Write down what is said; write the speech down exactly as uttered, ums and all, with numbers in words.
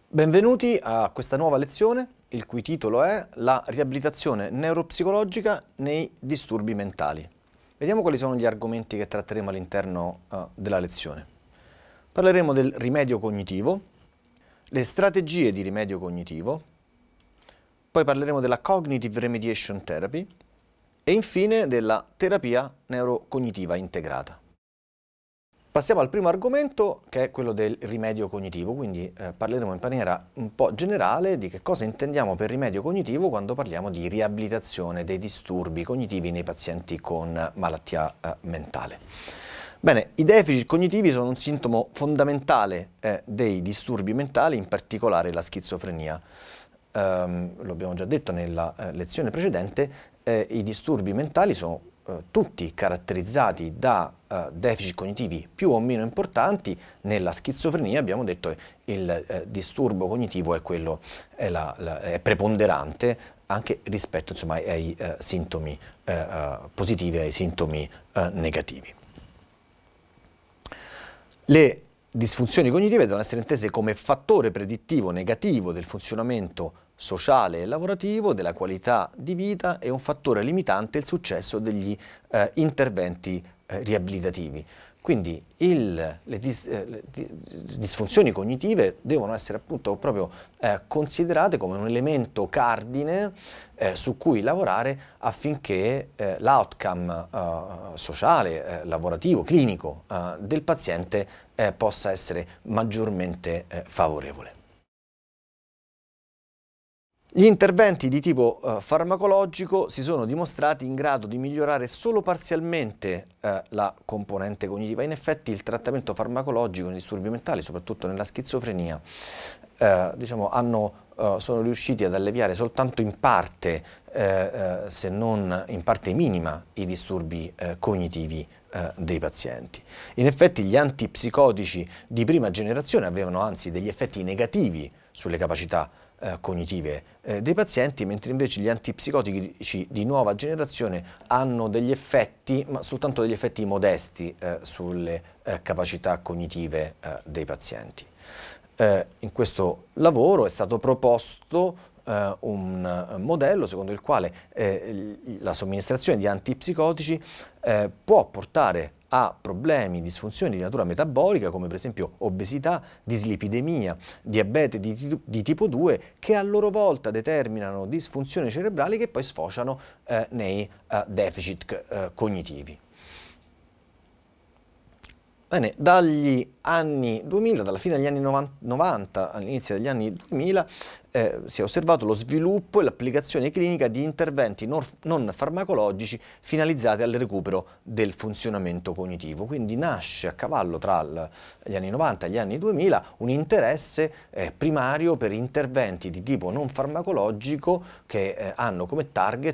Benvenuti a questa nuova lezione, il cui titolo è La riabilitazione neuropsicologica nei disturbi mentali. Vediamo quali sono gli argomenti che tratteremo all'interno uh, della lezione. Parleremo del rimedio cognitivo, le strategie di rimedio cognitivo, poi parleremo della Cognitive Remediation Therapy e infine della terapia neurocognitiva integrata. Passiamo al primo argomento, che è quello del rimedio cognitivo, quindi eh, parleremo in maniera un po' generale di che cosa intendiamo per rimedio cognitivo quando parliamo di riabilitazione dei disturbi cognitivi nei pazienti con malattia eh, mentale. Bene, i deficit cognitivi sono un sintomo fondamentale eh, dei disturbi mentali, in particolare la schizofrenia. Um, lo abbiamo già detto nella eh, lezione precedente, eh, i disturbi mentali sono eh, tutti caratterizzati da eh, deficit cognitivi più o meno importanti. Nella schizofrenia abbiamo detto che il eh, disturbo cognitivo è quello è, la, la, è preponderante anche rispetto insomma, ai eh, sintomi eh, eh, positivi e ai sintomi eh, negativi. Le disfunzioni cognitive devono essere intese come fattore predittivo negativo del funzionamento sociale e lavorativo, della qualità di vita e un fattore limitante il successo degli eh, interventi eh, riabilitativi. Quindi il, le, dis, eh, le disfunzioni cognitive devono essere appunto proprio eh, considerate come un elemento cardine eh, su cui lavorare affinché eh, l'outcome eh, sociale, eh, lavorativo, clinico eh, del paziente eh, possa essere maggiormente eh, favorevole. Gli interventi di tipo eh, farmacologico si sono dimostrati in grado di migliorare solo parzialmente eh, la componente cognitiva. In effetti il trattamento farmacologico nei disturbi mentali, soprattutto nella schizofrenia, eh, diciamo, hanno, eh, sono riusciti ad alleviare soltanto in parte, eh, eh, se non in parte minima, i disturbi eh, cognitivi eh, dei pazienti. In effetti gli antipsicotici di prima generazione avevano anzi degli effetti negativi sulle capacità Eh, cognitive eh, dei pazienti, mentre invece gli antipsicotici di nuova generazione hanno degli effetti, ma soltanto degli effetti modesti eh, sulle eh, capacità cognitive eh, dei pazienti. Eh, in questo lavoro è stato proposto eh, un modello secondo il quale eh, la somministrazione di antipsicotici eh, può portare a problemi, disfunzioni di natura metabolica come per esempio obesità, dislipidemia, diabete di, di tipo due, che a loro volta determinano disfunzioni cerebrali che poi sfociano eh, nei eh, deficit eh, cognitivi. Bene, dagli anni duemila, dalla fine degli anni novanta all'inizio degli anni duemila, eh, si è osservato lo sviluppo e l'applicazione clinica di interventi non, non farmacologici finalizzati al recupero del funzionamento cognitivo. Quindi nasce a cavallo tra il, gli anni novanta e gli anni duemila un interesse eh, primario per interventi di tipo non farmacologico che eh, hanno come target